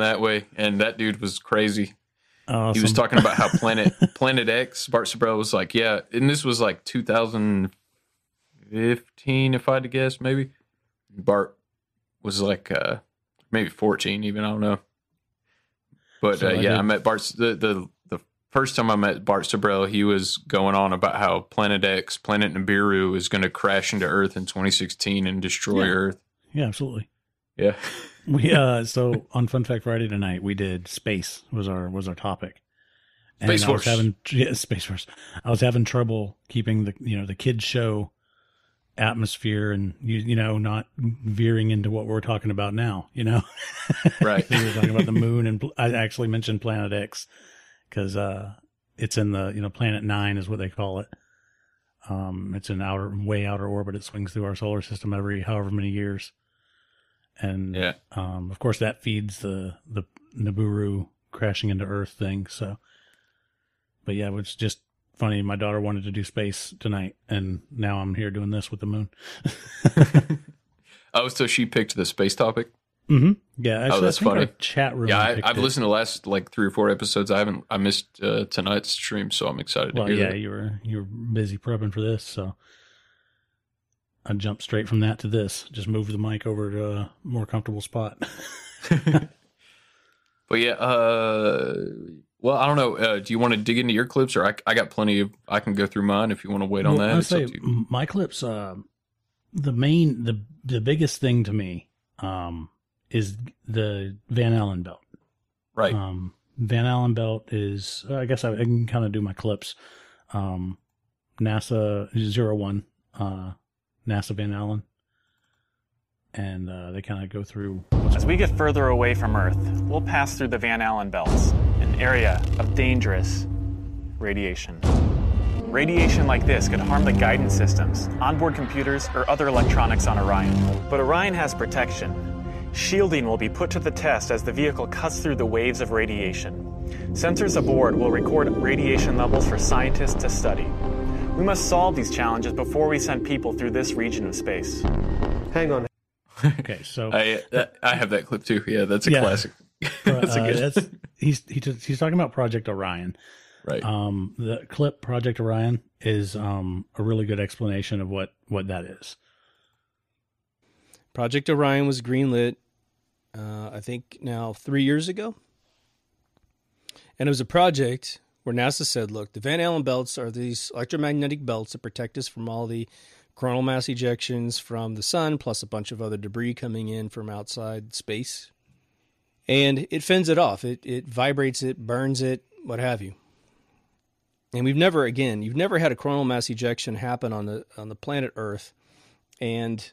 that way, and that dude was crazy. Awesome. He was talking about how Planet X, Bart Sabro was like, yeah, and this was like 2015, if I had to guess, maybe. Bart was like maybe 14, even, I don't know. But I met Bart. The first time I met Bart Sabro, he was going on about how Planet X, Planet Nibiru, is going to crash into Earth in 2016 and destroy Earth. Yeah, absolutely. Yeah. We so on Fun Fact Friday tonight, we did space was our topic. And Space Force. Space Force. I was having trouble keeping the kids show atmosphere and not veering into what we're talking about now. Right. We were talking about the moon, and I actually mentioned Planet X because it's in the Planet 9 is what they call it. It's in way outer orbit. It swings through our solar system every however many years. And of course that feeds the Nibiru crashing into Earth thing. So, but yeah, it's just funny. My daughter wanted to do space tonight, and now I'm here doing this with the moon. Oh, so she picked the space topic? Mm-hmm. Yeah, actually, that's funny. Our chat room. Yeah, I've listened to the last like 3 or 4 episodes. I missed tonight's stream, so I'm excited to hear that. You were busy prepping for this, so I jumped straight from that to this. Just moved the mic over to a more comfortable spot. But yeah, well, I don't know. Do you want to dig into your clips, or I got plenty of? I can go through mine if you want to wait on that. I say my clips. The biggest thing to me is the Van Allen belt. Right. Van Allen belt is. I guess I can kind of do my clips. NASA 01. NASA Van Allen, and they kind of go through. As we get further away from Earth, we'll pass through the Van Allen belts, an area of dangerous radiation. Radiation like this could harm the guidance systems, onboard computers, or other electronics on Orion. But Orion has protection. Shielding will be put to the test as the vehicle cuts through the waves of radiation. Sensors aboard will record radiation levels for scientists to study. We must solve these challenges before we send people through this region of space. Hang on. Okay, so I have that clip too. Yeah, that's a classic. That's a good. He's talking about Project Orion. Right. The clip Project Orion is a really good explanation of what that is. Project Orion was greenlit, I think now 3 years ago, and it was a project where NASA said, look, the Van Allen belts are these electromagnetic belts that protect us from all the coronal mass ejections from the sun, plus a bunch of other debris coming in from outside space. And it fends it off. It vibrates it, burns it, what have you. And you've never had a coronal mass ejection happen on the planet Earth and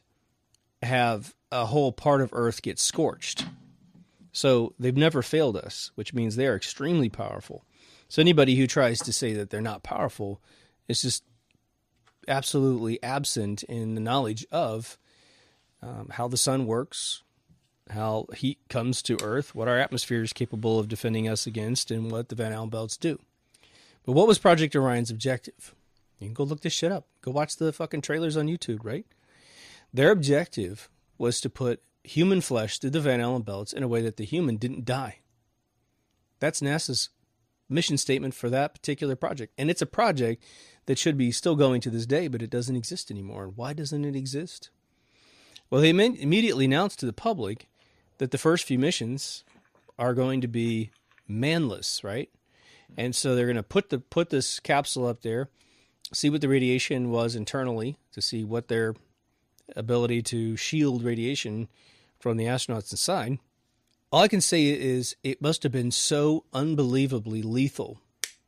have a whole part of Earth get scorched. So they've never failed us, which means they are extremely powerful. So anybody who tries to say that they're not powerful is just absolutely absent in the knowledge of how the sun works, how heat comes to Earth, what our atmosphere is capable of defending us against, and what the Van Allen belts do. But what was Project Orion's objective? You can go look this shit up. Go watch the fucking trailers on YouTube, right? Their objective was to put human flesh through the Van Allen belts in a way that the human didn't die. That's NASA's mission statement for that particular project. And it's a project that should be still going to this day, but it doesn't exist anymore. And why doesn't it exist? Well, they immediately announced to the public that the first few missions are going to be manless, right? And so they're going to put this capsule up there, see what the radiation was internally, to see what their ability to shield radiation from the astronauts inside. All I can say is it must have been so unbelievably lethal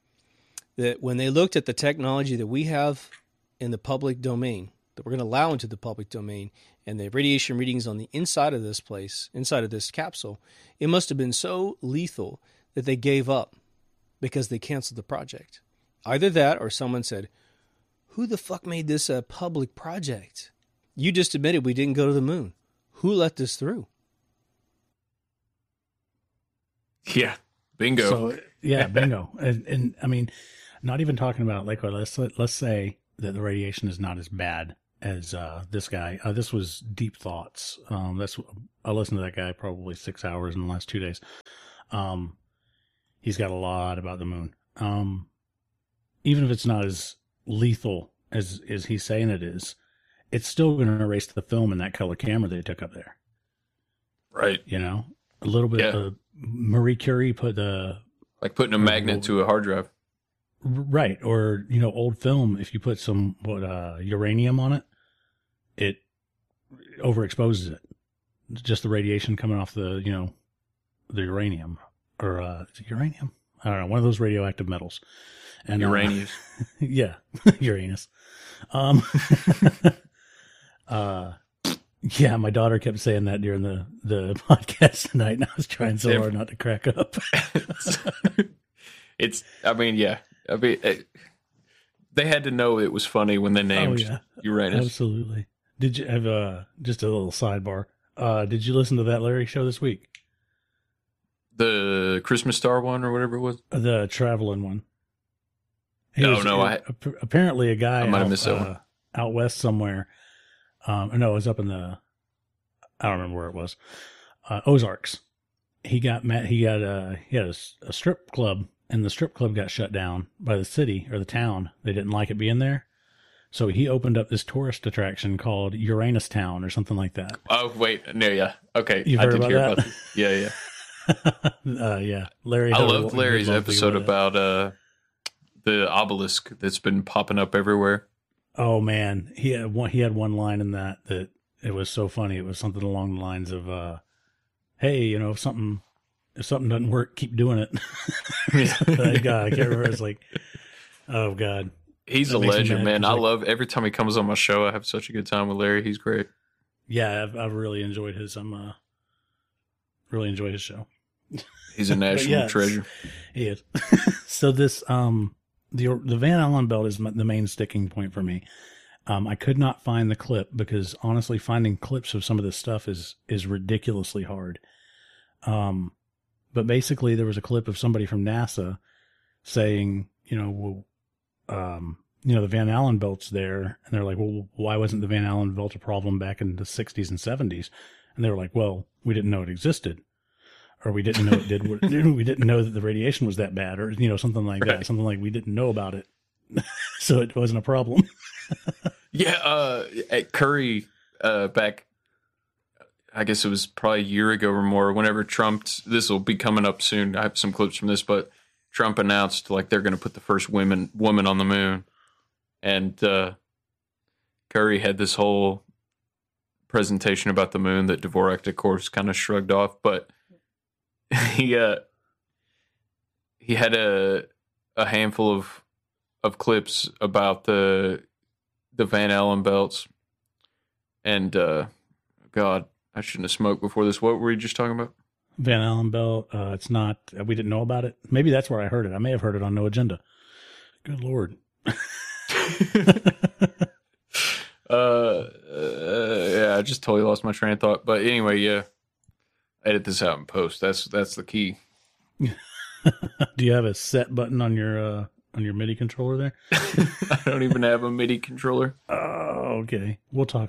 that when they looked at the technology that we have in the public domain, that we're going to allow into the public domain, and the radiation readings on the inside of this place, inside of this capsule, it must have been so lethal that they gave up because they canceled the project. Either that or someone said, who the fuck made this a public project? You just admitted we didn't go to the moon. Who let this through? Yeah, bingo. So, bingo. And I mean, not even talking about, like, let's say that the radiation is not as bad as this guy. This was Deep Thoughts. I listened to that guy probably 6 hours in the last 2 days. He's got a lot about the moon. Even if it's not as lethal as he's saying it is, it's still going to erase the film in that color camera they took up there. Right. You know, a little bit. Marie Curie put like putting a magnet to a hard drive. Right. Or, you know, old film, if you put some uranium on it, it overexposes it. Just the radiation coming off the uranium. Or is it uranium? I don't know, one of those radioactive metals. And Uranus. Yeah, Uranus. Yeah, my daughter kept saying that during the podcast tonight, and I was trying so hard not to crack up. They had to know it was funny when they named Uranus. Absolutely. Did you have just a little sidebar? Did you listen to that Larry show this week? The Christmas Star one or whatever it was? The traveling one. Apparently a guy I might have missed that one. Out west somewhere. No, it was up in I don't remember where it was. Ozarks. He had a strip club, and the strip club got shut down by the city or the town. They didn't like it being there. So he opened up this tourist attraction called Uranus Town or something like that. Oh, wait. No, yeah. Okay. You've heard about that? Yeah. Yeah. Larry. I loved Larry's episode about the obelisk that's been popping up everywhere. Oh man, he had one line in that it was so funny. It was something along the lines of, "Hey, you know, if something doesn't work, keep doing it." God, I can't remember. It's like, oh God, he's a legend, man. I love every time he comes on my show. I have such a good time with Larry. He's great. Yeah, I've really enjoyed his. Really enjoy his show. He's a national treasure. He is. So this the Van Allen belt is the main sticking point for me. I could not find the clip because honestly, finding clips of some of this stuff is ridiculously hard. But basically, there was a clip of somebody from NASA saying, the Van Allen belt's there, and they're like, well, why wasn't the Van Allen belt a problem back in the 60s and 70s? And they were like, well, we didn't know it existed. Or we didn't know it did. We didn't know that the radiation was that bad, or something like that. Something like we didn't know about it, so it wasn't a problem. Yeah, at Curry back, I guess it was probably a year ago or more. Whenever Trump, this will be coming up soon. I have some clips from this, but Trump announced like they're going to put the first woman on the moon, and Curry had this whole presentation about the moon that Dvorak, of course, kind of shrugged off, but. He had a handful of clips about the Van Allen belts, and God, I shouldn't have smoked before this. What were you just talking about? Van Allen belt. It's not. We didn't know about it. Maybe that's where I heard it. I may have heard it on No Agenda. Good Lord. Yeah, I just totally lost my train of thought. But anyway, yeah. Edit this out in post. That's the key. Do you have a set button on your MIDI controller there? I don't even have a MIDI controller. Oh, okay. We'll talk.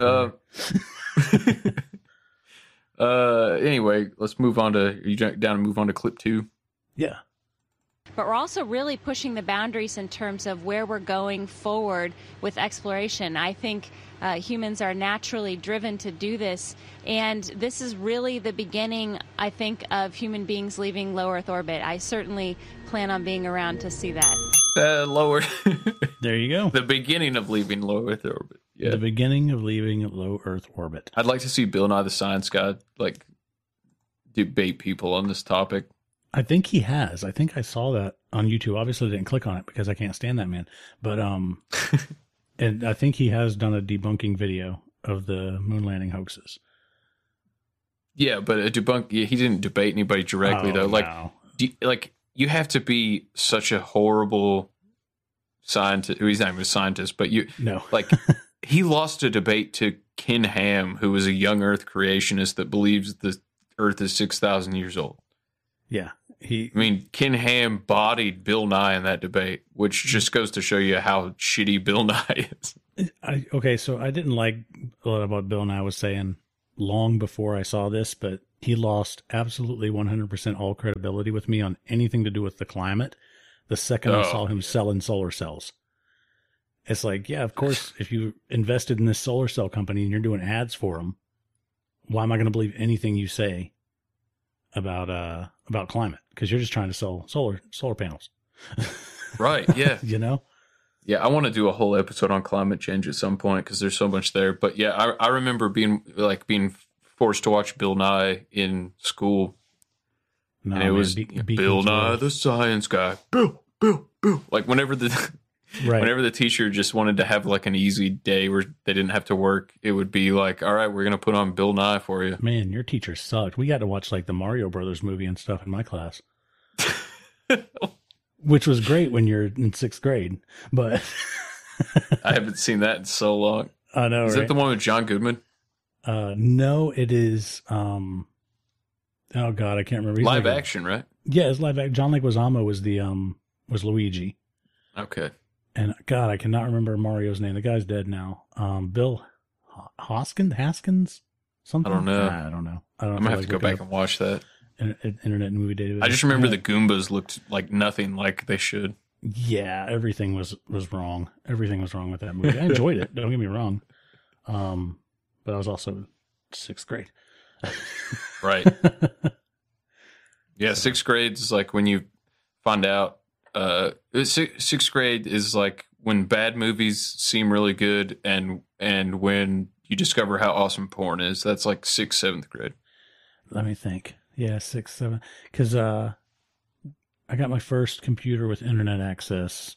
Anyway, let's move on to. Are you down and move on to clip 2? Yeah. But we're also really pushing the boundaries in terms of where we're going forward with exploration. I think humans are naturally driven to do this, and this is really the beginning, I think, of human beings leaving low Earth orbit. I certainly plan on being around to see that. Lower. There you go. The beginning of leaving low Earth orbit. Yeah. The beginning of leaving low Earth orbit. I'd like to see Bill Nye the Science Guy debate people on this topic. I think he has. I think I saw that on YouTube. Obviously, I didn't click on it because I can't stand that man. But and I think he has done a debunking video of the moon landing hoaxes. Yeah, but he didn't debate anybody directly though. No. You have to be such a horrible scientist. He's not even a scientist, but he lost a debate to Ken Ham, who was a young Earth creationist that believes the Earth is 6,000 years old. Yeah. Ken Ham bodied Bill Nye in that debate, which just goes to show you how shitty Bill Nye is. Okay, so I didn't like a lot of what Bill and I was saying long before I saw this, but he lost absolutely 100% all credibility with me on anything to do with the climate the second I saw him selling solar cells. It's like, yeah, of course, if you invested in this solar cell company and you're doing ads for them, why am I going to believe anything you say about climate? Because you're just trying to sell solar panels. Right, yeah. You know? Yeah, I want to do a whole episode on climate change at some point because there's so much there. But yeah, I remember being forced to watch Bill Nye in school. No, and it was Bill Nye, the science guy. Bill. Like whenever the teacher just wanted to have like an easy day where they didn't have to work, it would be like, all right, we're going to put on Bill Nye for you. Man, your teacher sucked. We got to watch like the Mario Brothers movie and stuff in my class. Which was great when you're in 6th grade, but I haven't seen that in so long. I know. Is that the one with John Goodman? No, it is. Oh God, I can't remember. Live action, right? Yeah, it's live action. John Leguizamo was was Luigi. Okay. And God, I cannot remember Mario's name. The guy's dead now. Bill Haskins, something. I don't know. I don't know. I'm gonna have to go back and watch that. Internet movie database. I just remember the Goombas looked like nothing like they should. Yeah, everything was wrong. Everything was wrong with that movie. I enjoyed it. Don't get me wrong. But I was also 6th grade. Right. Yeah, 6th grade is like when you find out. 6th grade is like when bad movies seem really good, and when you discover how awesome porn is. That's like 6th, 7th grade. Let me think. Yeah, 6th, 7th. Because I got my first computer with internet access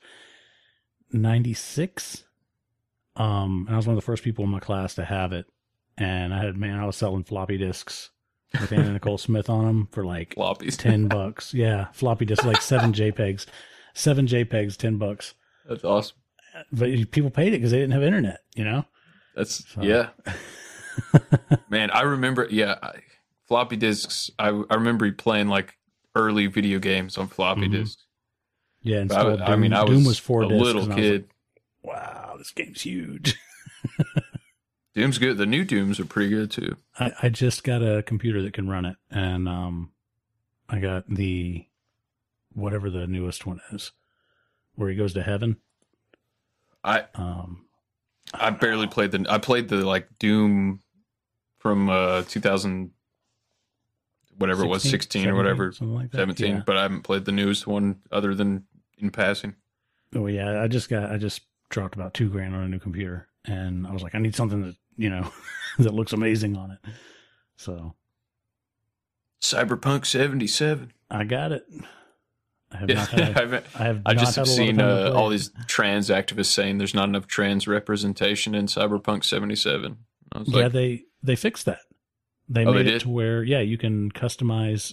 96. And I was one of the first people in my class to have it. And I was selling floppy disks with Anna Nicole Smith on them for like Floppies. $10. Yeah, floppy disks, like 7 JPEGs. 7 JPEGs, $10. That's awesome. But people paid it because they didn't have internet, you know? Yeah. Man, I remember, floppy disks. I remember playing like early video games on floppy disks. Yeah, installed Doom. Doom was 4 disks. A little kid. Like, wow, this game's huge. Doom's good. The new Dooms are pretty good too. I just got a computer that can run it, and I got the whatever the newest one is, where he goes to heaven. I barely played I played the like Doom from 2000 whatever 16, it was 16 17, or whatever, something like that. 17, yeah. But I haven't played the newest one other than in passing. Oh yeah, I just dropped about $2,000 on a new computer, and I was like, I need something that, you know, that looks amazing on it. So Cyberpunk 77. I got it. I have not had. I just have seen all these trans activists saying there's not enough trans representation in Cyberpunk 77. I was like, they fixed that. They made it to where, you can customize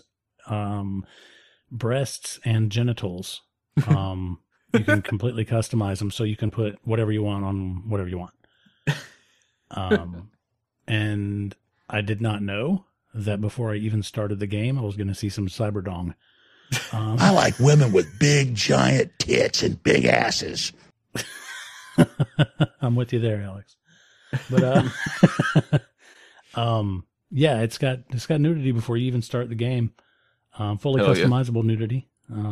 breasts and genitals. You can completely customize them, so you can put whatever you want on whatever you want. And I did not know that before I even started the game, I was going to see some cyberdong. I like women with big, giant tits and big asses. I'm with you there, Alex. But it's got nudity before you even start the game. Fully customizable nudity.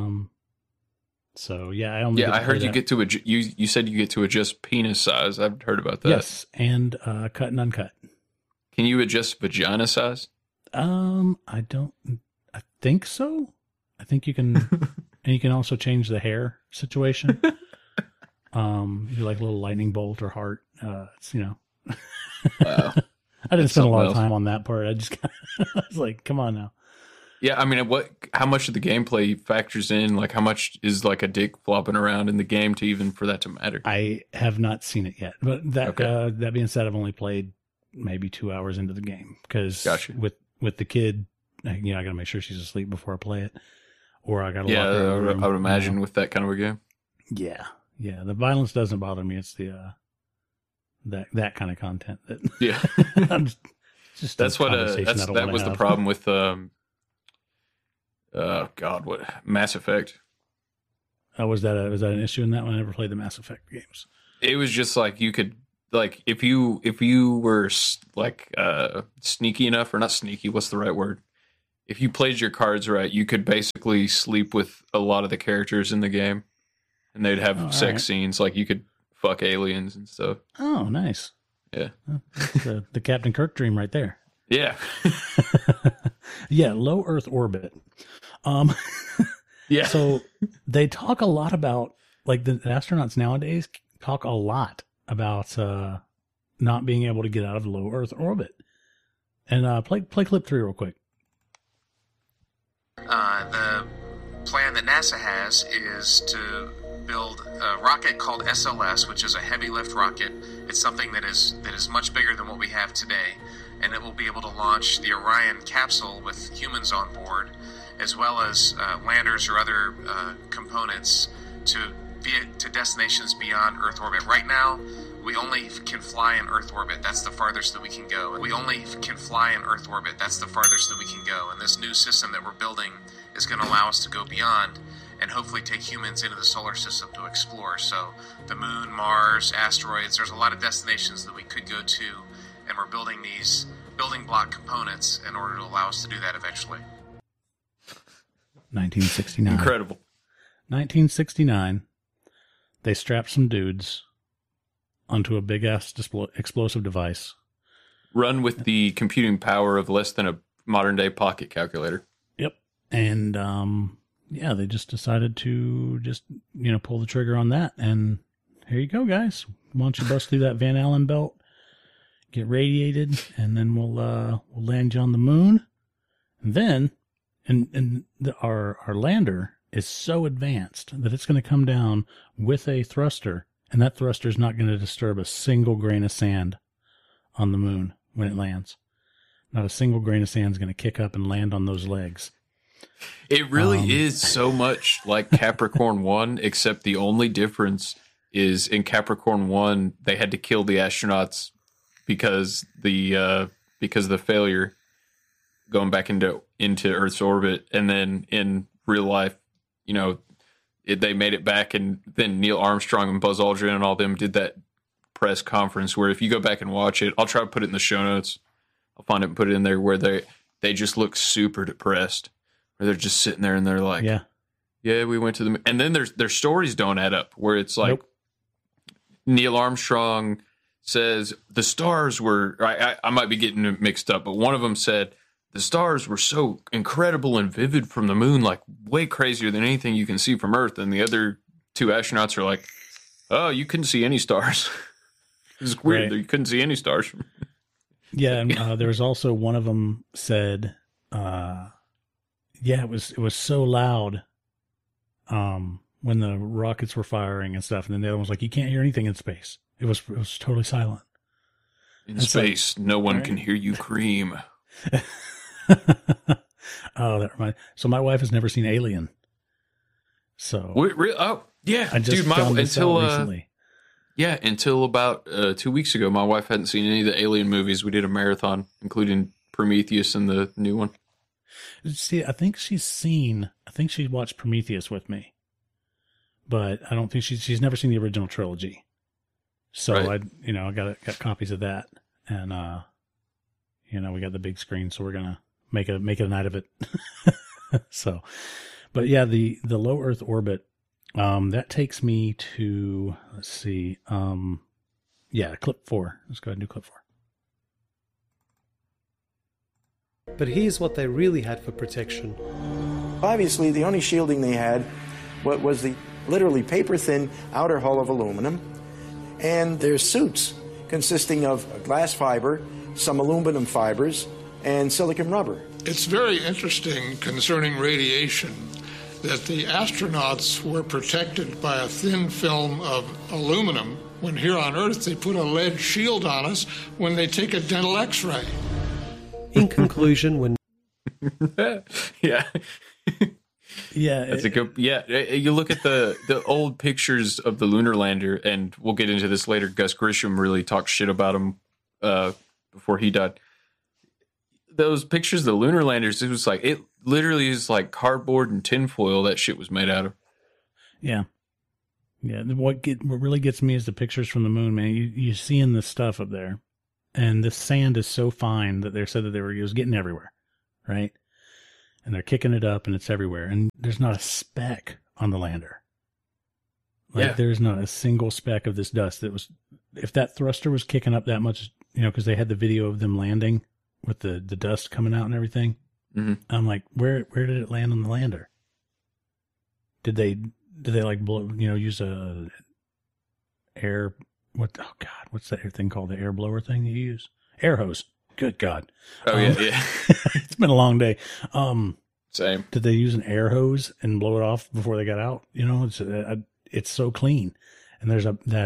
So yeah, I heard you get to you said you get to adjust penis size. I've heard about that. Yes, and cut and uncut. Can you adjust vagina size? I think so. I think you can, and you can also change the hair situation. If you like a little lightning bolt or heart, it's, you know. Wow. I didn't spend a lot of time on that part. I was like, come on now. Yeah, I mean, how much of the gameplay factors in? Like, how much is like a dick flopping around in the game to even for that to matter? I have not seen it yet, but that being said, I've only played maybe 2 hours into the game because with the kid, I got to make sure she's asleep before I play it, or I got to lock her in the room, I would imagine with that kind of a game. Yeah. The violence doesn't bother me. It's the that kind of content that I'm just that was the problem with Mass Effect. Was that an issue in that one? I never played the Mass Effect games. It was just like you could like if you were like sneaky enough, or not sneaky, what's the right word? If you played your cards right, you could basically sleep with a lot of the characters in the game, and they'd have sex scenes. Like you could fuck aliens and stuff. Oh, nice. Yeah, that's the Captain Kirk dream right there. Yeah, yeah. Low Earth orbit. Yeah. So they talk a lot about, like, the astronauts nowadays talk a lot about not being able to get out of low Earth orbit. And play clip 3 real quick. The plan that NASA has is to build a rocket called SLS, which is a heavy lift rocket. It's something that is much bigger than what we have today, and it will be able to launch the Orion capsule with humans on board, as well as landers or other components to destinations beyond Earth orbit. Right now, we only can fly in Earth orbit. That's the farthest that we can go. We only can fly in Earth orbit. That's the farthest that we can go. And this new system that we're building is going to allow us to go beyond and hopefully take humans into the solar system to explore. So the moon, Mars, asteroids, there's a lot of destinations that we could go to, and we're building these building block components in order to allow us to do that eventually. 1969. Incredible. 1969. They strapped some dudes onto a big-ass explosive device. Run with the computing power of less than a modern-day pocket calculator. Yep. And, yeah, they just decided to just, pull the trigger on that. And here you go, guys. Why don't you bust through that Van Allen belt, get radiated, and then we'll land you on the moon. And then, our lander is so advanced that it's going to come down with a thruster, and that thruster is not going to disturb a single grain of sand on the moon when it lands. Not a single grain of sand is going to kick up and land on those legs. It really is so much like Capricorn 1, except the only difference is in Capricorn 1, they had to kill the astronauts because the failure going back into Earth's orbit, and then in real life, they made it back, and then Neil Armstrong and Buzz Aldrin and all them did that press conference where, if you go back and watch it, I'll try to put it in the show notes. I'll find it and put it in there, where they just look super depressed, where they're just sitting there and they're like, yeah, we went to the, and then their stories don't add up, where it's like, nope. Neil Armstrong says the stars were, I might be getting it mixed up, but one of them said, the stars were so incredible and vivid from the moon, like way crazier than anything you can see from Earth. And the other two astronauts are like, oh, you couldn't see any stars. It's weird that you couldn't see any stars. Yeah, and there was also one of them said, it was so loud when the rockets were firing and stuff. And then the other one was like, you can't hear anything in space. It was totally silent. In space, no one can hear you cream. Oh, that reminds. So my wife has never seen Alien. So oh yeah, I just found this out recently. Yeah, until about 2 weeks ago, my wife hadn't seen any of the Alien movies. We did a marathon, including Prometheus and the new one. See, I think she watched Prometheus with me, but I don't think she's never seen the original trilogy. So right. I got copies of that, and we got the big screen, so we're gonna make a night of it. So, but yeah, the low Earth orbit, that takes me to, let's see, clip 4. Let's go ahead and do clip 4. But here's what they really had for protection. Obviously, the only shielding they had was the literally paper-thin outer hull of aluminum, and their suits consisting of glass fiber, some aluminum fibers, and silicon rubber. It's very interesting concerning radiation that the astronauts were protected by a thin film of aluminum, when here on Earth they put a lead shield on us when they take a dental x-ray. In conclusion, when... Yeah. Yeah. That's a good... Yeah, you look at the old pictures of the lunar lander, and we'll get into this later. Gus Grisham really talked shit about him before he died. Those pictures of the lunar landers, it literally is like cardboard and tinfoil that shit was made out of. Yeah. Yeah, what really gets me is the pictures from the moon, man. You're seeing this stuff up there, and the sand is so fine that they said that it was getting everywhere, right? And they're kicking it up, and it's everywhere. And there's not a speck on the lander. Like, there's not a single speck of this dust that was. If that thruster was kicking up that much, because they had the video of them landing with the dust coming out and everything. Mm-hmm. I'm like, where did it land on the lander? Did they like blow, use a air, what's that thing called? The air blower thing you use? Air hose. Good God. Oh, yeah. It's been a long day. Same. Did they use an air hose and blow it off before they got out? It's so clean. And there's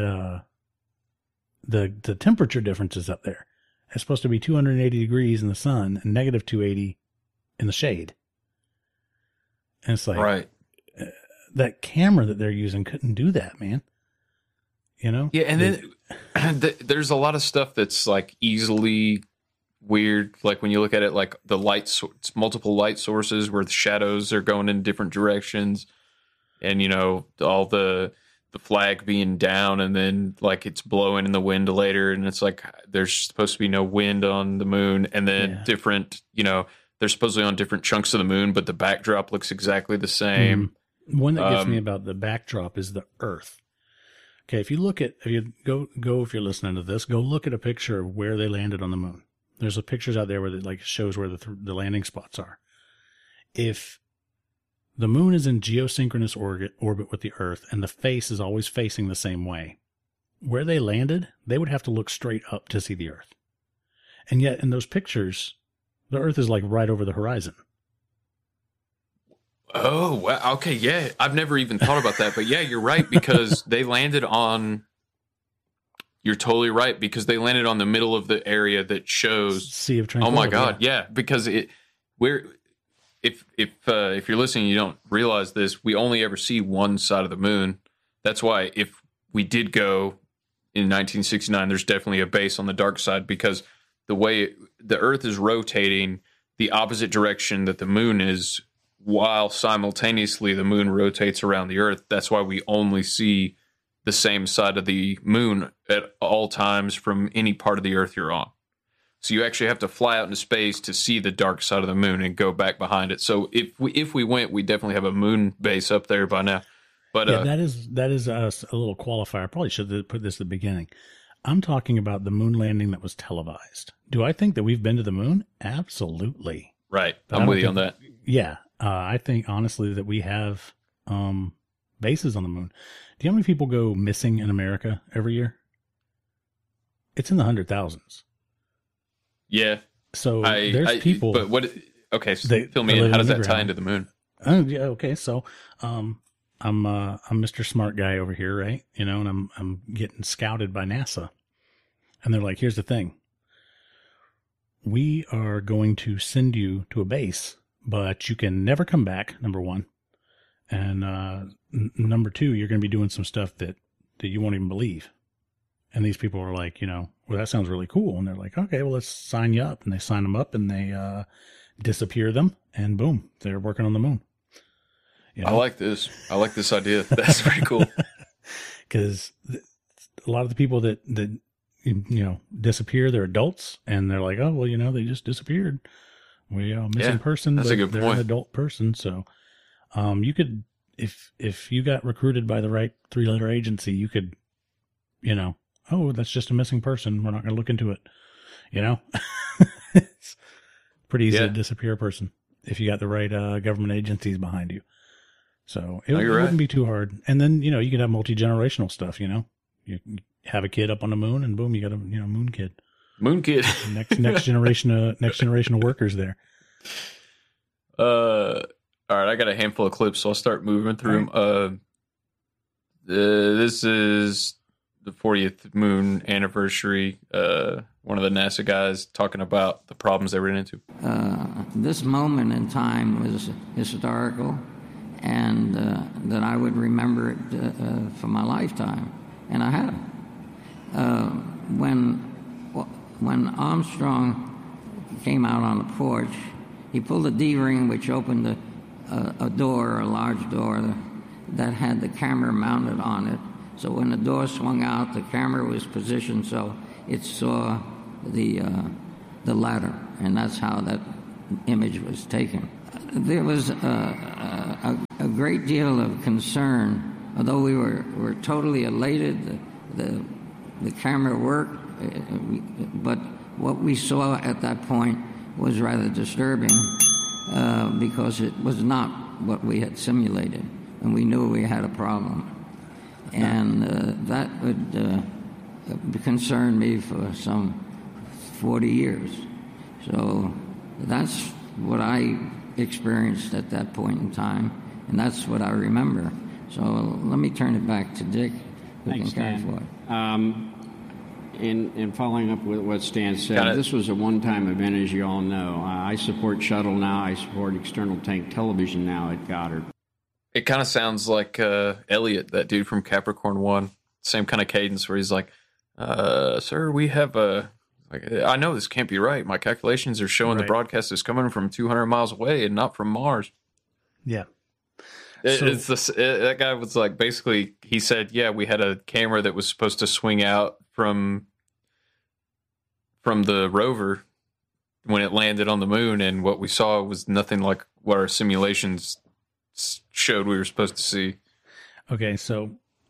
the temperature differences up there. It's supposed to be 280 degrees in the sun and negative 280 in the shade. And it's like, right. That camera that they're using couldn't do that, man. Yeah, and then there's a lot of stuff that's like easily weird. Like when you look at it, like the lights, it's multiple light sources where the shadows are going in different directions, and all the flag being down, and then like it's blowing in the wind later, and it's like there's supposed to be no wind on the moon, and then different, they're supposedly on different chunks of the moon, but the backdrop looks exactly the same. One that gets me about the backdrop is the Earth. Okay, if you're listening to this, go look at a picture of where they landed on the moon. There's pictures out there where it shows where the landing spots are. If the moon is in geosynchronous orbit with the Earth, and the face is always facing the same way, where they landed, they would have to look straight up to see the Earth. And yet, in those pictures, the Earth is like right over the horizon. Oh, wow. Okay, yeah. I've never even thought about that. But yeah, you're right, because they landed on... You're totally right, because they landed on the middle of the area that shows... Sea of Tranquility. Oh, my God, yeah. Because if you're listening, you don't realize this, we only ever see one side of the moon. That's why if we did go in 1969, there's definitely a base on the dark side, because the way the Earth is rotating the opposite direction that the moon is, while simultaneously the moon rotates around the Earth. That's why we only see the same side of the moon at all times from any part of the Earth you're on. So you actually have to fly out into space to see the dark side of the moon and go back behind it. So if we went, we definitely have a moon base up there by now. But yeah, that is a little qualifier. I probably should have put this at the beginning. I'm talking about the moon landing that was televised. Do I think that we've been to the moon? Absolutely. Right. I'm with you on that. Yeah. I think, honestly, that we have bases on the moon. Do you know how many people go missing in America every year? It's in the 100,000s. Yeah. So there's people. But what? Okay, so fill me in. How does that tie into the moon? Oh, yeah. Okay. So I'm Mr. Smart Guy over here, right? And I'm getting scouted by NASA. And they're like, here's the thing. We are going to send you to a base, but you can never come back, number one. And number two, you're going to be doing some stuff that you won't even believe. And these people are like, well, that sounds really cool. And they're like, okay, well, let's sign you up. And they sign them up, and they disappear them, and boom, they're working on the moon. I like this. I like this idea. That's pretty cool. Because a lot of the people that disappear, they're adults, and they're like, oh, well, they just disappeared. We missing person. That's a good they're point. An adult person, so you could, if you got recruited by the right 3-letter agency, you could, oh, that's just a missing person. We're not going to look into it. It's pretty easy to disappear a person if you got the right government agencies behind you. So it wouldn't be too hard. And then, you could have multi-generational stuff, You have a kid up on the moon, and boom, you got a moon kid. Moon kid. next generation of workers there. All right, I got a handful of clips, so I'll start moving through them. This is the 40th moon anniversary. One of the NASA guys talking about the problems they ran into. This moment in time was historical, and that I would remember it for my lifetime, and I have. When Armstrong came out on the porch, he pulled a D-ring which opened a door, a large door, that had the camera mounted on it. So when the door swung out, the camera was positioned so it saw the ladder, and that's how that image was taken. There was a great deal of concern, although we were totally elated. The camera worked, but what we saw at that point was rather disturbing because it was not what we had simulated, and we knew we had a problem. And that would concern me for some 40 years. So that's what I experienced at that point in time, and that's what I remember. So let me turn it back to Dick, who Thanks, can carry Dan. forward. In following up with what Stan said, this was a one-time event, as you all know. I support Shuttle now. I support external tank television now at Goddard. It kind of sounds like Elliot, that dude from Capricorn 1. Same kind of cadence where he's like, sir, we have a... Like, I know this can't be right. My calculations are showing the broadcast is coming from 200 miles away and not from Mars. Yeah. That guy was like, basically, he said, yeah, we had a camera that was supposed to swing out from the rover when it landed on the moon, and what we saw was nothing like what our simulations showed we were supposed to see. Okay, so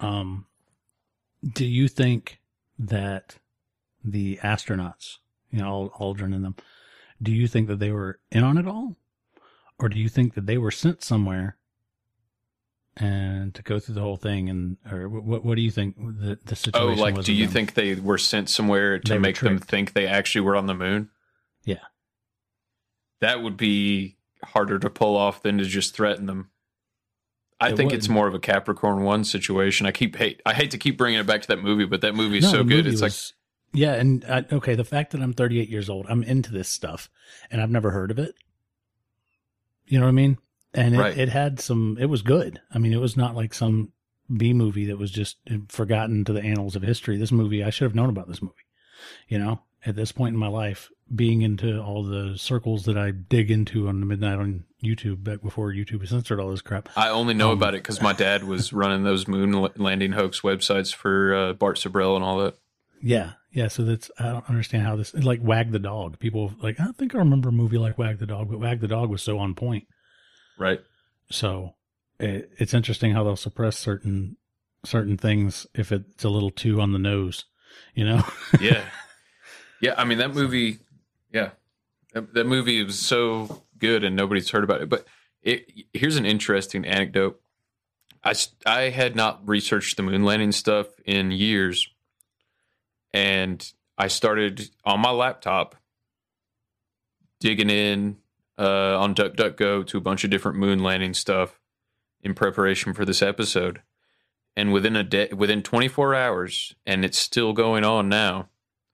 do you think that the astronauts, Aldrin and them, do you think that they were in on it all? Or do you think that they were sent somewhere and to go through the whole thing? And or what do you think the situation was? Do you think they were sent somewhere to make them think they actually were on the moon? Yeah. That would be harder to pull off than to just threaten them. I think it's more of a Capricorn 1 situation. I hate to keep bringing it back to that movie, but that movie is so good. It's like... Yeah, and the fact that I'm 38 years old, I'm into this stuff, and I've never heard of it. You know what I mean? And it had some, it was good. I mean, it was not like some B movie that was just forgotten to the annals of history. This movie, I should have known about this movie. At this point in my life, being into all the circles that I dig into on the midnight on YouTube, back before YouTube censored all this crap. I only know about it because my dad was running those moon landing hoax websites for Bart Sibrel and all that. Yeah. Yeah. So I don't understand how this, like Wag the Dog. People like, I think I remember a movie like Wag the Dog, but Wag the Dog was so on point. Right. So it's interesting how they'll suppress certain things if it's a little too on the nose, Yeah. Yeah. I mean, that movie, that movie was so good and nobody's heard about it. But here's an interesting anecdote. I had not researched the moon landing stuff in years. And I started on my laptop digging in on DuckDuckGo to a bunch of different moon landing stuff in preparation for this episode. And within 24 hours, and it's still going on now,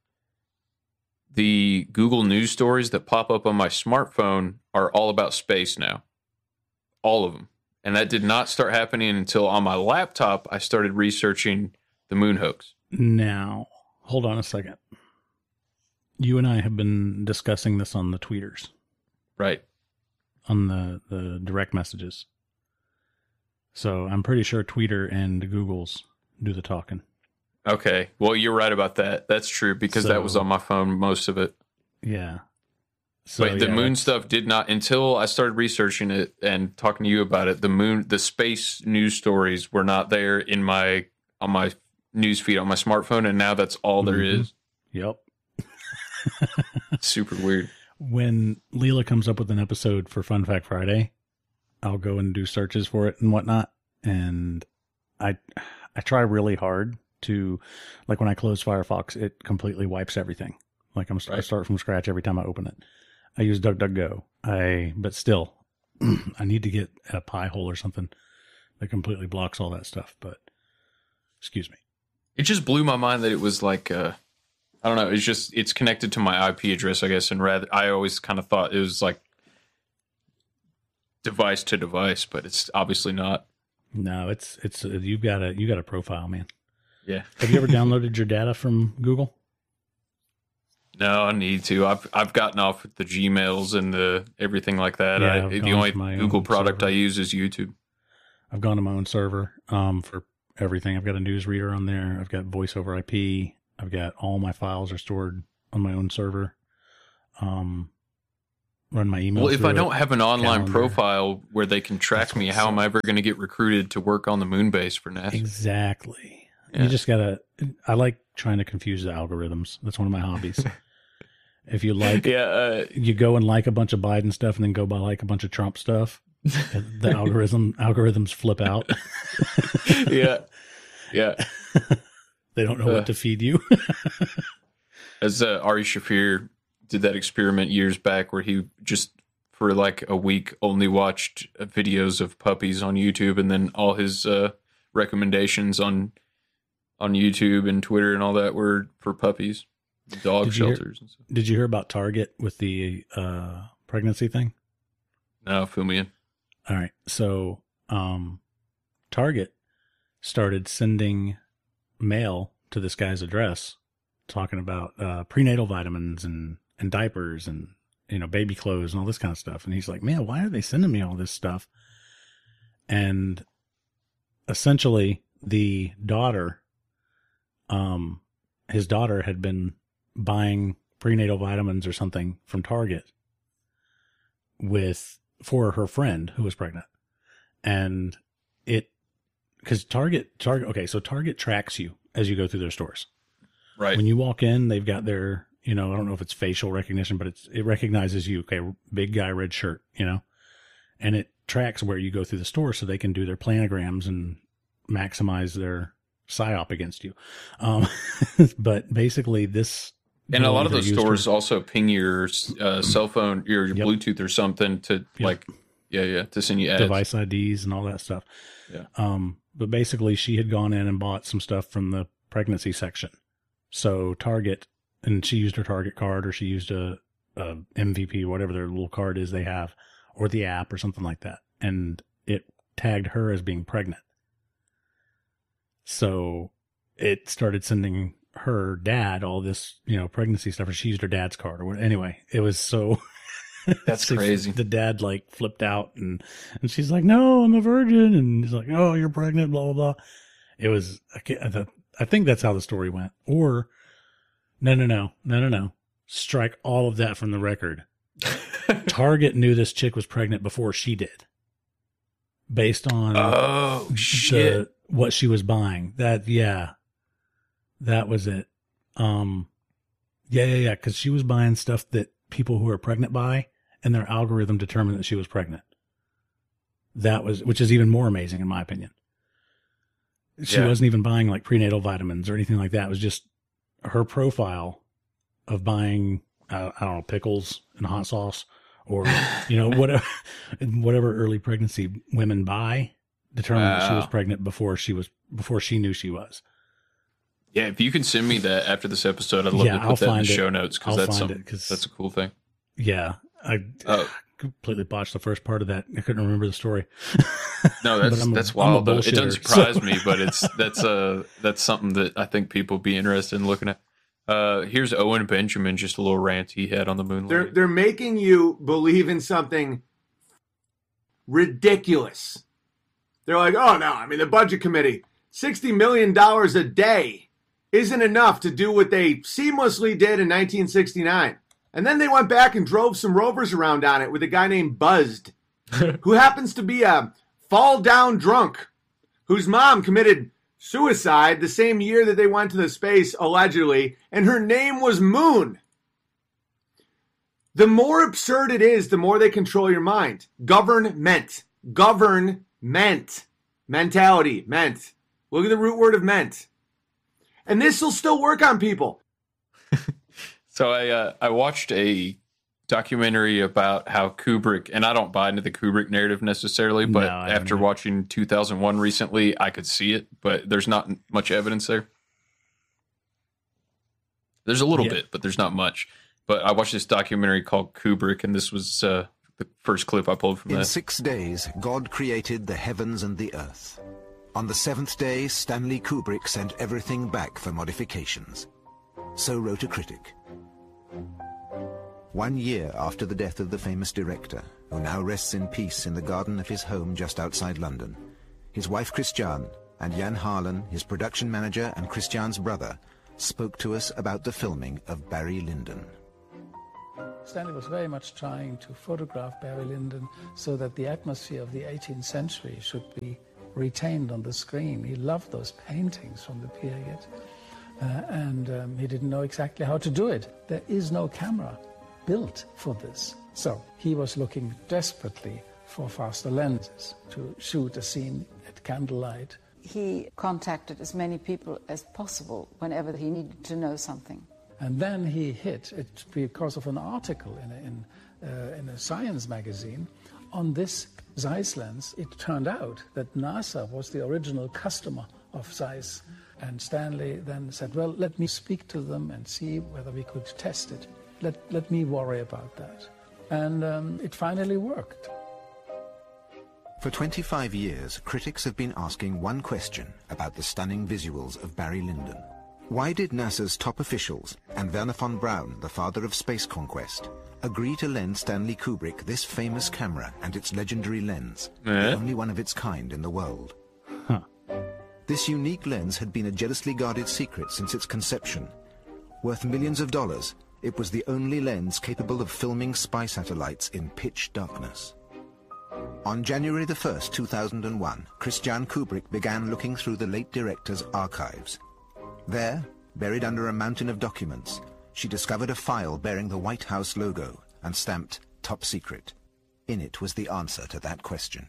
the Google News stories that pop up on my smartphone are all about space now. All of them. And that did not start happening until on my laptop, I started researching the moon hoax. Now, hold on a second. You and I have been discussing this on the tweeters. Right. On the direct messages. So I'm pretty sure Twitter and Google's do the talking. Okay. Well, you're right about that. That's true because that was on my phone, most of it. Yeah. So, but the moon stuff did not, until I started researching it and talking to you about it, the space news stories were not there on my news feed on my smartphone, and now that's all there is. Yep. Super weird. When Leela comes up with an episode for Fun Fact Friday, I'll go and do searches for it and whatnot. And I try really hard to, like when I close Firefox, it completely wipes everything. Like I start from scratch every time I open it. I use DuckDuckGo. But still, I need to get a pie hole or something that completely blocks all that stuff. But excuse me. It just blew my mind that it was like, I don't know. It's connected to my IP address, I guess. And I always kind of thought it was like device to device, but it's obviously not. No, it's you got a profile, man. Yeah. Have you ever downloaded your data from Google? No, I need to. I've gotten off with the Gmails and the everything like that. Yeah, the only Google product server I use is YouTube. I've gone to my own server for everything. I've got a news reader on there. I've got voice over IP. I've got all my files are stored on my own server. Run my email. Well, if I don't have an online profile where they can track me, how am I ever going to get recruited to work on the moon base for NASA? Exactly. Yeah. You just gotta. I like trying to confuse the algorithms. That's one of my hobbies. If you like, you go and like a bunch of Biden stuff, and then go by like a bunch of Trump stuff. The algorithms flip out. Yeah. They don't know what to feed you. As Ari Shaffir did that experiment years back where he just for like a week only watched videos of puppies on YouTube, and then all his recommendations on YouTube and Twitter and all that were for puppies, dog shelters and stuff. Did you hear about Target with the pregnancy thing? No, fill me in. All right. So Target started sending mail to this guy's address talking about prenatal vitamins and diapers and, baby clothes and all this kind of stuff. And he's like, man, why are they sending me all this stuff? And essentially the daughter, his daughter had been buying prenatal vitamins or something from Target for her friend who was pregnant. And because Target, so Target tracks you as you go through their stores. Right. When you walk in, they've got their, I don't know if it's facial recognition, but it recognizes you. Okay, big guy, red shirt, and it tracks where you go through the store so they can do their planograms and maximize their PSYOP against you. But basically this. And a lot of those stores also ping your cell phone, your Bluetooth or something to to send you ads. Device IDs and all that stuff. Yeah. But basically she had gone in and bought some stuff from the pregnancy section. So Target, and she used her Target card, or she used a MVP, whatever their little card is they have, or the app or something like that. And it tagged her as being pregnant. So it started sending her dad all this, pregnancy stuff, or she used her dad's card or what. Anyway, it was so that's crazy. The dad like flipped out and she's like, no, I'm a virgin. And he's like, oh, you're pregnant, blah, blah, blah. It was, I think that's how the story went. Or no. Strike all of that from the record. Target knew this chick was pregnant before she did. Based on what she was buying. That was it. Because she was buying stuff that people who are pregnant buy, and their algorithm determined that she was pregnant. Which is even more amazing in my opinion. She wasn't even buying like prenatal vitamins or anything like that. It was just her profile of buying, I don't know, pickles and hot sauce or, whatever early pregnancy women buy determined that she was pregnant before she knew she was. Yeah. If you can send me that after this episode, I'd love to put that in the show notes because that's a cool thing. Yeah. I completely botched the first part of that. I couldn't remember the story. No, that's wild. It doesn't surprise me, but that's something that I think people be interested in looking at. Here's Owen Benjamin, just a little rant he had on the moon. They're making you believe in something ridiculous. They're like, oh no, the budget committee, $60 million a day isn't enough to do what they seamlessly did in 1969. And then they went back and drove some rovers around on it with a guy named Buzzed, who happens to be a fall-down drunk, whose mom committed suicide the same year that they went to the space, allegedly, and her name was Moon. The more absurd it is, the more they control your mind. Government. Mentality. Meant. Look at the root word of meant. And this will still work on people. So I watched a documentary about how Kubrick, and I don't buy into the Kubrick narrative necessarily, but after watching 2001 recently, I could see it, but there's not much evidence there. There's a little bit, but there's not much. But I watched this documentary called Kubrick, and this was the first clip I pulled from that. In 6 days, God created the heavens and the earth. On the 7th day, Stanley Kubrick sent everything back for modifications. So wrote a critic. 1 year after the death of the famous director, who now rests in peace in the garden of his home just outside London, his wife Christiane, and Jan Harlan, his production manager and Christiane's brother, spoke to us about the filming of Barry Lyndon. Stanley was very much trying to photograph Barry Lyndon so that the atmosphere of the 18th century should be retained on the screen. He loved those paintings from the period, and he didn't know exactly how to do it. There is no camera built for this. So he was looking desperately for faster lenses to shoot a scene at candlelight. He contacted as many people as possible whenever he needed to know something. And then he hit it because of an article in a science magazine on this Zeiss lens. It turned out that NASA was the original customer of Zeiss. And Stanley then said, well, let me speak to them and see whether we could test it. Let me worry about that. And it finally worked. For 25 years, critics have been asking one question about the stunning visuals of Barry Lyndon. Why did NASA's top officials, and Wernher von Braun, the father of space conquest, agree to lend Stanley Kubrick this famous camera and its legendary lens, the only one of its kind in the world? This unique lens had been a jealously guarded secret since its conception. Worth millions of dollars, it was the only lens capable of filming spy satellites in pitch darkness. On January the 1st, 2001, Christiane Kubrick began looking through the late director's archives. There, buried under a mountain of documents, she discovered a file bearing the White House logo and stamped Top Secret. In it was the answer to that question.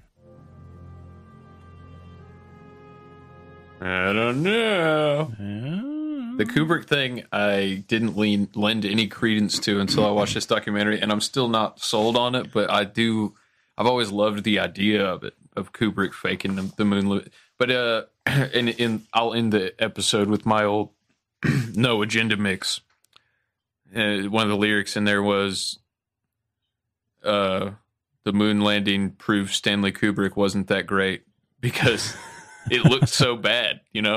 I don't know. The Kubrick thing, I didn't lend any credence to until I watched this documentary, and I'm still not sold on it, but I've always loved the idea of it, of Kubrick faking the moon. But I'll end the episode with my old No Agenda mix. One of the lyrics in there was, the moon landing proved Stanley Kubrick wasn't that great because it looked so bad, you know?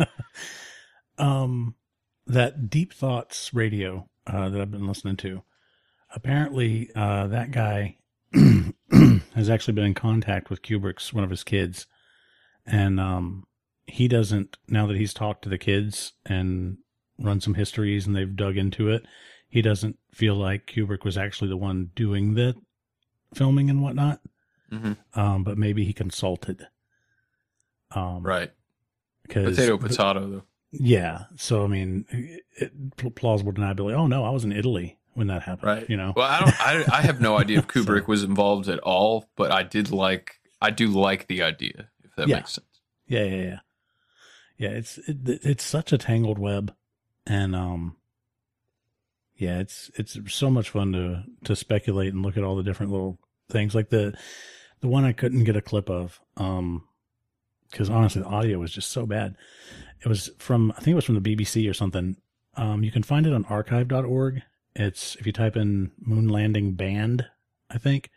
That Deep Thoughts radio that I've been listening to, apparently that guy has actually been in contact with Kubrick's, one of his kids. And he doesn't, now that he's talked to the kids and run some histories and they've dug into it, he doesn't feel like Kubrick was actually the one doing the filming and whatnot. Mm-hmm. But maybe he consulted. Right. Potato, though. Yeah. So, I mean, plausible deniability. Oh, no, I was in Italy when that happened. Right. You know? Well, I have no idea if Kubrick was involved at all, but I do like the idea, if that makes sense. Yeah. Yeah, it's such a tangled web, and it's so much fun to speculate and look at all the different little things. Like the one I couldn't get a clip of, because honestly the audio was just so bad. I think it was from the BBC or something. You can find it on archive.org. It's, if you type in moon landing band, I think.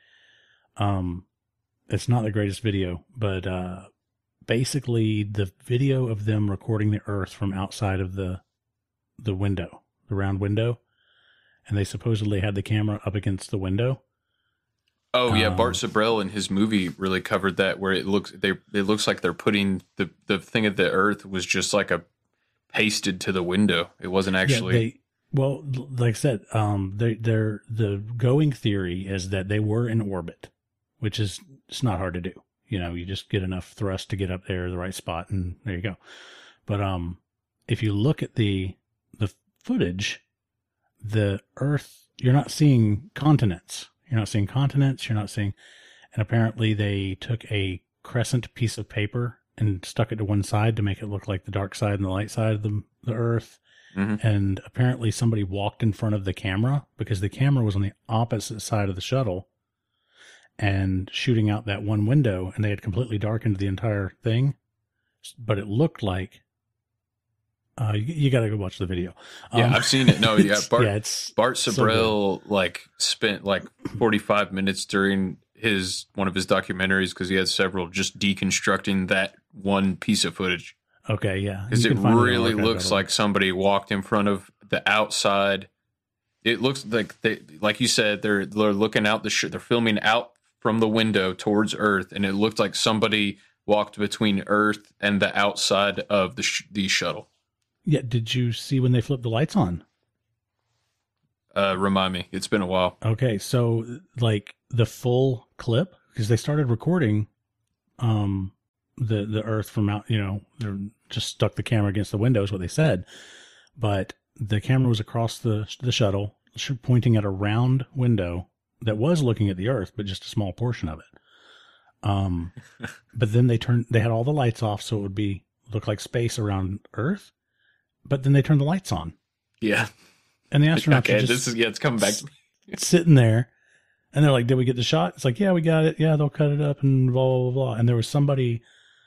It's not the greatest video, but basically the video of them recording the Earth from outside of the window, the round window, and they supposedly had the camera up against the window. Oh yeah, Bart Sibrel in his movie really covered that, where it looks like they're putting the thing of the Earth was just like a pasted to the window. It wasn't actually. Well, like I said, the going theory is that they were in orbit, which is, it's not hard to do. You know, you just get enough thrust to get up there, the right spot, and there you go. But if you look at the footage, the Earth, you're not seeing continents. You're not seeing, and apparently they took a crescent piece of paper and stuck it to one side to make it look like the dark side and the light side of the Earth. Mm-hmm. And apparently somebody walked in front of the camera, because the camera was on the opposite side of the shuttle and shooting out that one window, and they had completely darkened the entire thing. But it looked like, you got to go watch the video. Yeah, I've seen it. No, yeah, Bart Sibrel so spent 45 minutes during one of his documentaries, because he had several, just deconstructing that one piece of footage. Okay, yeah, because it really looks like somebody walked in front of the outside. It looks like like you said, they're looking out they're filming out from the window towards Earth, and it looked like somebody walked between Earth and the outside of the shuttle. Yeah. Did you see when they flipped the lights on? Remind me. It's been a while. Okay. So like the full clip, because they started recording the Earth from out, they're just stuck the camera against the window is what they said. But the camera was across the shuttle, pointing at a round window that was looking at the Earth, but just a small portion of it. But then they had all the lights off, so it would look like space around Earth. But then they turned the lights on. Yeah. And the astronauts okay, it's coming back to me. Sitting there, and they're like, "Did we get the shot?" It's like, "Yeah, we got it. Yeah, they'll cut it up and blah blah blah." And there was somebody,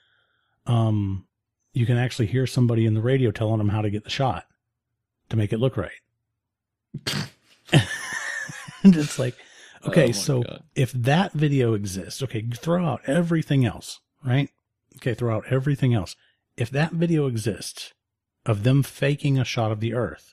you can actually hear somebody in the radio telling them how to get the shot to make it look right. And it's like, okay, so God. If that video exists, okay, throw out everything else, right? Okay, throw out everything else. If that video exists of them faking a shot of the Earth,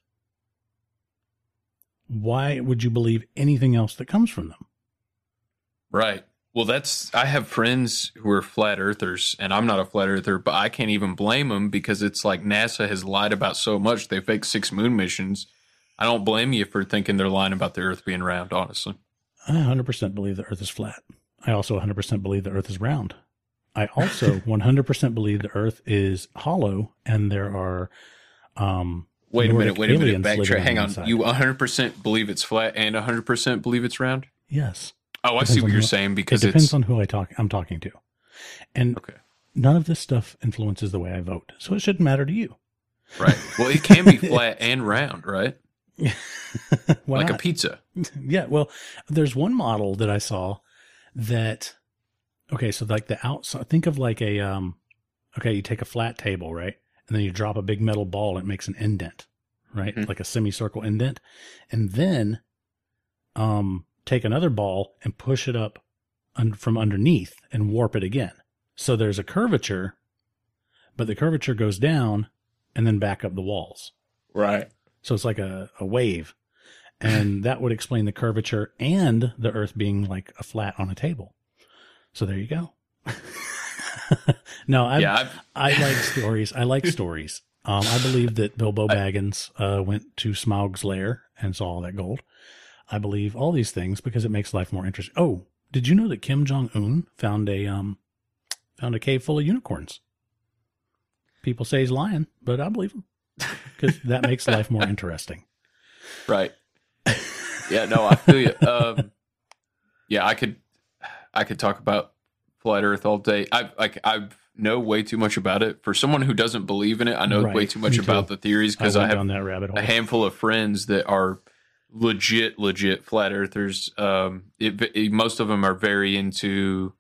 why would you believe anything else that comes from them? Right. Well, I have friends who are flat earthers, and I'm not a flat earther, but I can't even blame them because it's like NASA has lied about so much. They faked 6 moon missions. I don't blame you for thinking they're lying about the Earth being round, honestly. I 100% believe the Earth is flat. I also 100% believe the Earth is round. I also 100% believe the Earth is hollow, and there are Wait a minute, backtrack. Hang on. You 100% believe it's flat and 100% believe it's round? Yes. Oh, I see what you're saying because it depends on who I'm talking to. And none of this stuff influences the way I vote, so it shouldn't matter to you. Right. Well, it can be flat and round, right? Like not? A pizza. Yeah. Well, there's one model that I saw that, okay, so like the outside, think of like a, you take a flat table, right? And then you drop a big metal ball and it makes an indent, right? Mm-hmm. Like a semicircle indent. And then take another ball and push it up from underneath and warp it again. So there's a curvature, but the curvature goes down and then back up the walls. Right. So it's like a wave. And that would explain the curvature and the Earth being like a flat on a table. So there you go. No, I like stories. I like stories. I believe that Bilbo Baggins went to Smaug's lair and saw all that gold. I believe all these things because it makes life more interesting. Oh, did you know that Kim Jong-un found a cave full of unicorns? People say he's lying, but I believe him because that makes life more interesting. Right. Yeah. No, I feel you. Yeah, I could talk about flat Earth all day. I know way too much about it. For someone who doesn't believe in it, I know way too much about the theories because I have that rabbit hole. A handful of friends that are legit flat earthers. Most of them are very into.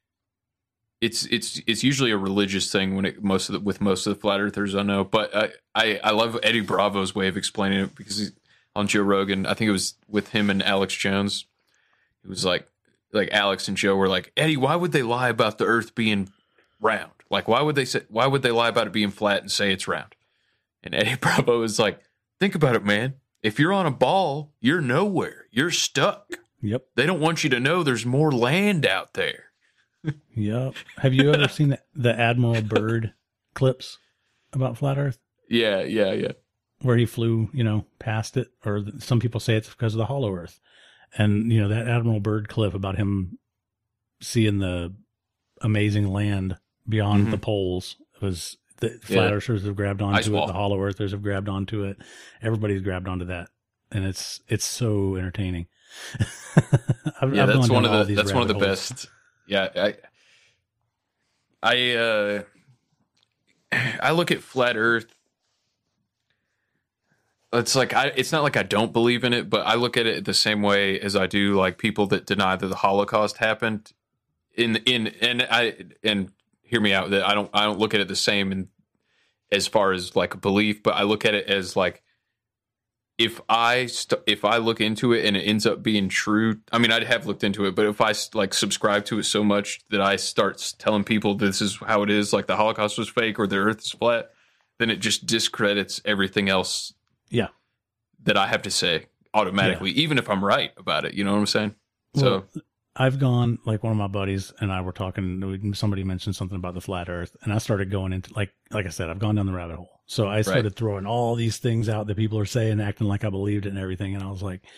It's usually a religious thing with most of the flat earthers I know. But I love Eddie Bravo's way of explaining it because he's on Joe Rogan. I think it was with him and Alex Jones. It was like Alex and Joe were like, Eddie, why would they lie about the Earth being round? Like, why would they lie about it being flat and say it's round? And Eddie Bravo is like, think about it, man. If you're on a ball, you're nowhere. You're stuck. Yep. They don't want you to know there's more land out there. Yep. Have you ever seen the Admiral Byrd clips about flat Earth? Yeah. Where he flew, past it, or some people say it's because of the hollow Earth. And, that Admiral Byrd clip about him seeing the amazing land beyond the poles was the flat earthers have grabbed onto it. The hollow earthers have grabbed onto it. Everybody's grabbed onto that. And it's so entertaining. That's one of the best. Yeah. I look at flat Earth. It's like it's not like I don't believe in it, but I look at it the same way as I do like people that deny that the Holocaust happened. And hear me out, that I don't look at it the same as far as like a belief, but I look at it as like if I look into it and it ends up being true. I mean, I'd have looked into it, but if I like subscribe to it so much that I start telling people this is how it is, like the Holocaust was fake or the Earth is flat, then it just discredits everything else. Yeah, that I have to say automatically, even if I'm right about it. You know what I'm saying? Well, I've gone, like one of my buddies and I were talking, somebody mentioned something about the flat earth, and I started going into, like I said, I've gone down the rabbit hole. So I started throwing all these things out that people are saying, acting like I believed it and everything. And I was like,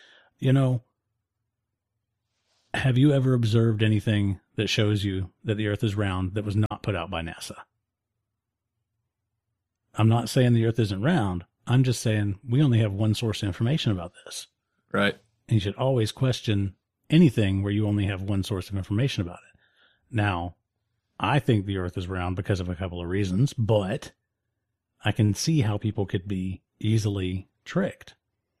have you ever observed anything that shows you that the earth is round that was not put out by NASA? I'm not saying the earth isn't round. I'm just saying we only have one source of information about this. Right. And you should always question anything where you only have one source of information about it. Now, I think the earth is round because of a couple of reasons, but I can see how people could be easily tricked,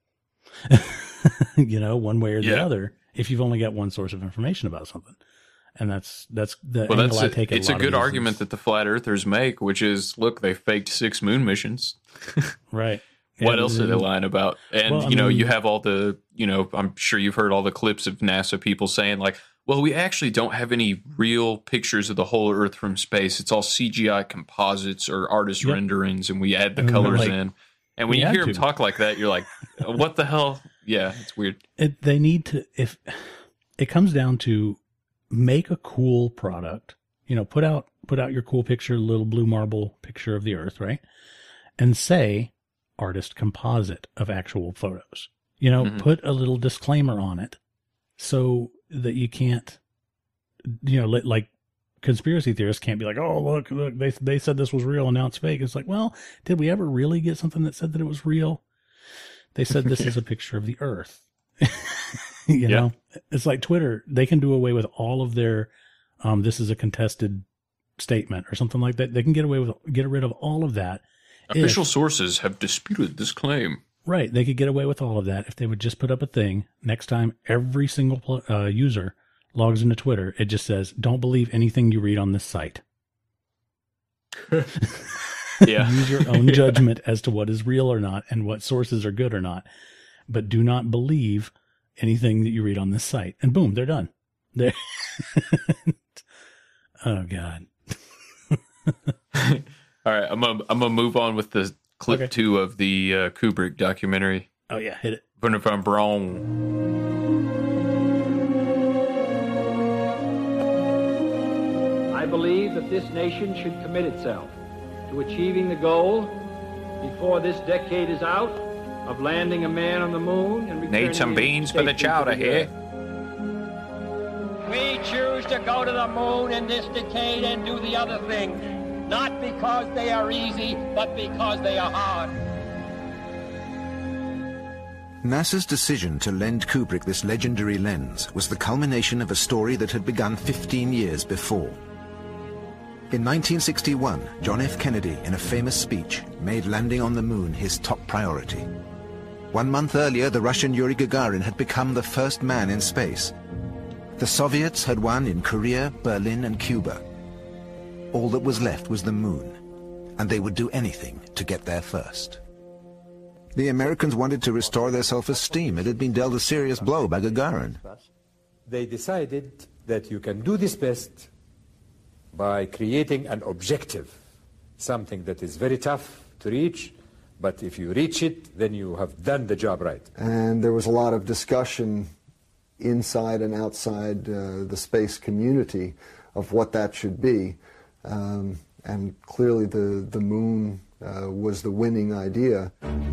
one way or the other, if you've only got one source of information about something. And that's the angle I take. It's a good argument that the flat earthers make, which is, look, they faked 6 moon missions. Right. What else are they lying about? And, you have all the, I'm sure you've heard all the clips of NASA people saying like, well, we actually don't have any real pictures of the whole Earth from space. It's all CGI composites or artist renderings, and we add the colors in. And when you hear them talk like that, you're like, what the hell? Yeah, it's weird. They need to, if it comes down to make a cool product, put out your cool picture, little blue marble picture of the Earth, right? And say, artist composite of actual photos. Put a little disclaimer on it so that you can't, like conspiracy theorists can't be like, oh, look, they said this was real and now it's fake. It's like, well, did we ever really get something that said that it was real? They said this is a picture of the Earth. know, it's like Twitter. They can do away with all of their, this is a contested statement or something like that. They can get rid of all of that. Official sources have disputed this claim. Right. They could get away with all of that if they would just put up a thing. Next time every single user logs into Twitter, it just says, don't believe anything you read on this site. Use your own judgment as to what is real or not and what sources are good or not. But do not believe anything that you read on this site. And boom, they're done. Oh, God. All right, I'm gonna move on with the clip 2 of the Kubrick documentary. Oh yeah, hit it. Wernher von Braun. I believe that this nation should commit itself to achieving the goal before this decade is out of landing a man on the moon and returning. Need some beans for the chowder here. We choose to go to the moon in this decade and do the other thing. Not because they are easy, but because they are hard. NASA's decision to lend Kubrick this legendary lens was the culmination of a story that had begun 15 years before. In 1961, John F. Kennedy, in a famous speech, made landing on the moon his top priority. 1 month earlier, the Russian Yuri Gagarin had become the first man in space. The Soviets had won in Korea, Berlin, and Cuba. All that was left was the moon, and they would do anything to get there first. The Americans wanted to restore their self-esteem. It had been dealt a serious blow by Gagarin. They decided that you can do this best by creating an objective, something that is very tough to reach, but if you reach it, then you have done the job right. And there was a lot of discussion inside and outside the space community of what that should be. And clearly the moon was the winning idea.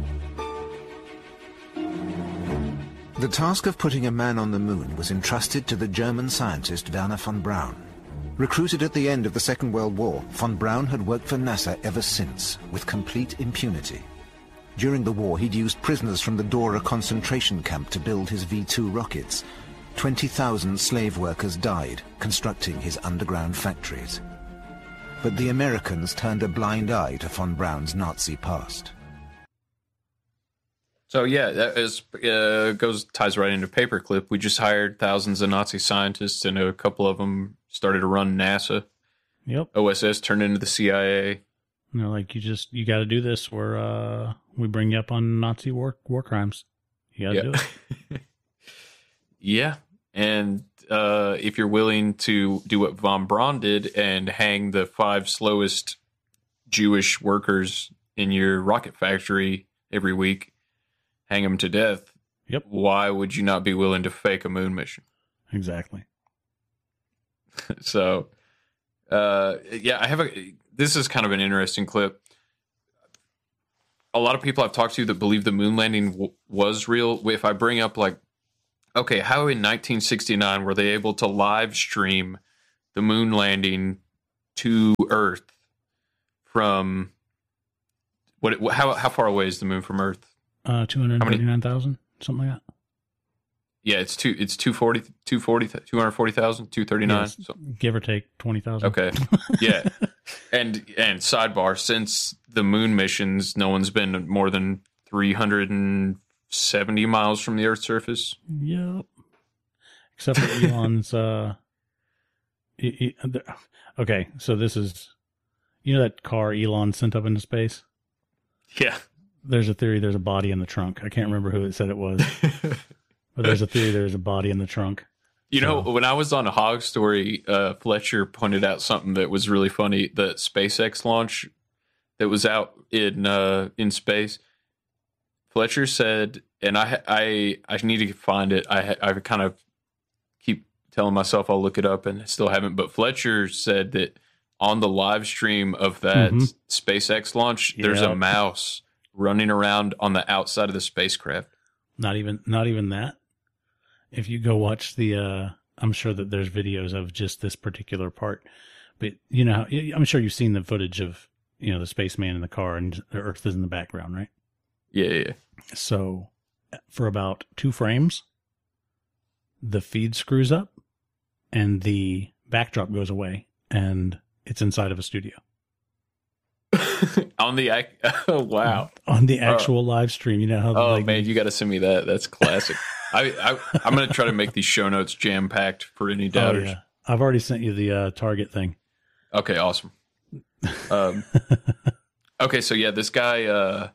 The task of putting a man on the moon was entrusted to the German scientist Wernher von Braun. Recruited at the end of the Second World War, von Braun had worked for NASA ever since, with complete impunity. During the war, he'd used prisoners from the Dora concentration camp to build his V-2 rockets. 20,000 slave workers died constructing his underground factories. But the Americans turned a blind eye to von Braun's Nazi past. So yeah, that is ties right into Paperclip. We just hired thousands of Nazi scientists, and a couple of them started to run NASA. Yep. OSS turned into the CIA. And they're like, you got to do this, or we bring you up on Nazi war crimes. You got to do it. Yeah, and if you're willing to do what von Braun did and hang the 5 slowest Jewish workers in your rocket factory every week, hang them to death. Yep. Why would you not be willing to fake a moon mission? Exactly. So, this is kind of an interesting clip. A lot of people I've talked to that believe the moon landing was real. If I bring up like, okay, how in 1969 were they able to live stream the moon landing to Earth from how far away is the moon from Earth? 239,000, something like that. Yeah, it's 240,000, 239. Yes, so. Give or take 20,000. Okay. Yeah. and sidebar, since the moon missions, no one's been more than 370 miles from the Earth's surface. Yep. Except for Elon's okay, so this is, that car Elon sent up into space? Yeah. There's a theory there's a body in the trunk. I can't remember who it said it was. But there's a theory there's a body in the trunk. You know, when I was on a Hog Story, Fletcher pointed out something that was really funny. The SpaceX launch that was out in space. Fletcher said, and I need to find it. I kind of keep telling myself I'll look it up, and I still haven't. But Fletcher said that on the live stream of that SpaceX launch, there's a mouse running around on the outside of the spacecraft. Not even that. If you go watch I'm sure that there's videos of just this particular part, but I'm sure you've seen the footage of, the spaceman in the car and the Earth is in the background, right? Yeah. So for about 2 frames, the feed screws up and the backdrop goes away and it's inside of a studio. On the actual live stream, how man, you got to send me that. That's classic. I'm going to try to make these show notes jam packed for any doubters. Yeah. I've already sent you the Target thing. Okay, awesome. Okay, so yeah, this guy.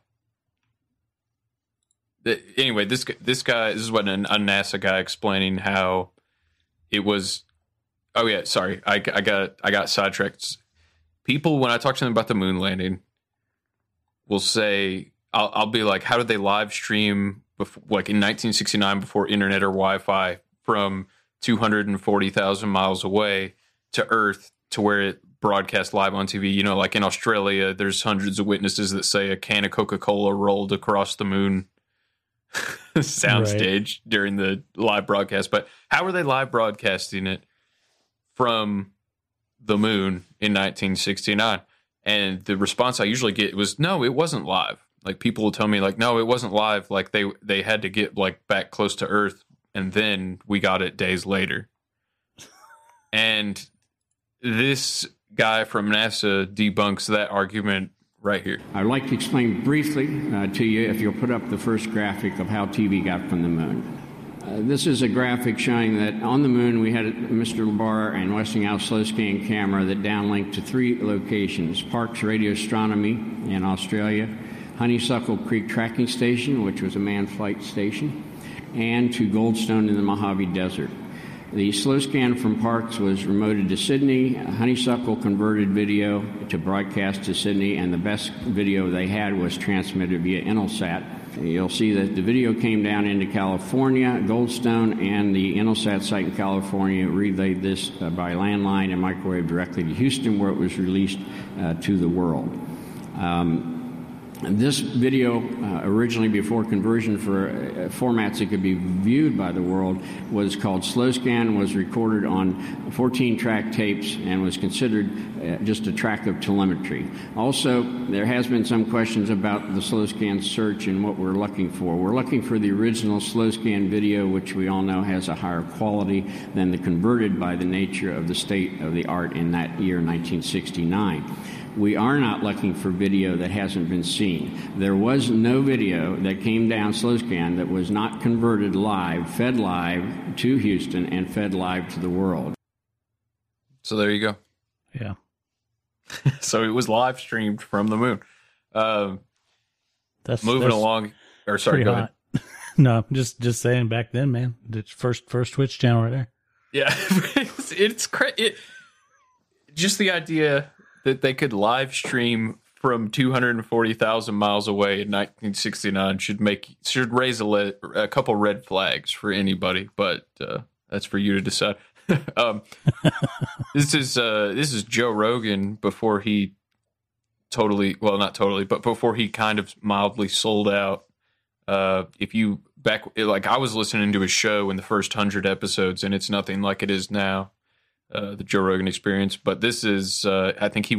Anyway, this guy. This is what a NASA guy explaining how it was. Oh yeah, sorry, I got sidetracked. People, when I talk to them about the moon landing, will say, I'll be like, how did they live stream before, like in 1969 before internet or Wi-Fi from 240,000 miles away to Earth to where it broadcast live on TV? Like in Australia, there's hundreds of witnesses that say a can of Coca-Cola rolled across the moon soundstage during the live broadcast. But how were they live broadcasting it from the moon in 1969? And the response I usually get was, no, it wasn't live. Like people will tell me like, no, it wasn't live. Like they had to get like back close to Earth and then we got it days later. And this guy from NASA debunks that argument right here. I'd like to explain briefly to you, if you'll put up the first graphic of how TV got from the moon. This is a graphic showing that on the moon we had Mr. LeBar and Westinghouse slow-scan camera that downlinked to 3 locations: Parkes Radio Astronomy in Australia, Honeysuckle Creek Tracking Station, which was a manned flight station, and to Goldstone in the Mojave Desert. The slow scan from Parkes was remoted to Sydney. Honeysuckle converted video to broadcast to Sydney, and the best video they had was transmitted via Intelsat. You'll see that the video came down into California. Goldstone and the Intelsat site in California relayed this by landline and microwave directly to Houston, where it was released to the world. This video, originally before conversion for formats that could be viewed by the world, was called Slow Scan, was recorded on 14-track tapes, and was considered just a track of telemetry. Also, there has been some questions about the Slow Scan search and what we're looking for. We're looking for the original Slow Scan video, which we all know has a higher quality than the converted by the nature of the state of the art in that year, 1969. We are not looking for video that hasn't been seen. There was no video that came down slow scan that was not converted live, fed live to Houston, and fed live to the world. So there you go. Yeah. So it was live streamed from the moon. That's moving along. Or sorry, go ahead. No, just saying back then, man. The first Twitch channel right there. Yeah, it's crazy. Just the idea that they could live stream from 240,000 miles away in 1969 should raise a couple red flags for anybody. But That's for you to decide. This is Joe Rogan before he not totally, but before he kind of mildly sold out. I was listening to his show in the first 100 episodes, and it's nothing like it is now, the Joe Rogan Experience. But this is, I think he